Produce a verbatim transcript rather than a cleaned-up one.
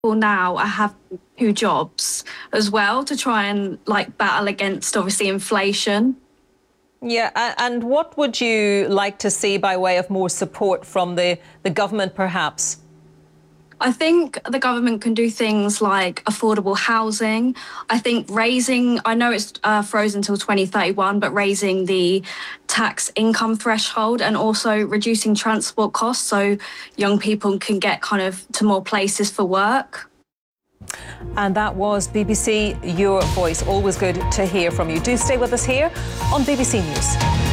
people now have two jobs as well to try and like battle against obviously inflation. Yeah, and what would you like to see by way of more support from the, the government, perhaps? I think the government can do things like affordable housing. I think raising, I know it's uh, frozen until twenty thirty-one, but raising the tax income threshold and also reducing transport costs so young people can get kind of to more places for work. And that was B B C Your Voice. Always good to hear from you. Do stay with us here on B B C News.